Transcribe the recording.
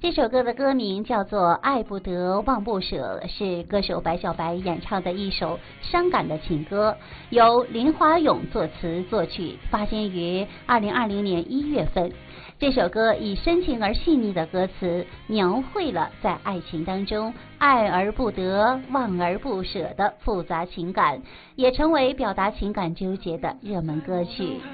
这首歌的歌名叫做《爱不得忘不舍》，是歌手白小白演唱的一首伤感的情歌，由林华勇作词作曲，发行于2020年1月份。这首歌以深情而细腻的歌词，描绘了在爱情当中爱而不得、忘而不舍的复杂情感，也成为表达情感纠结的热门歌曲。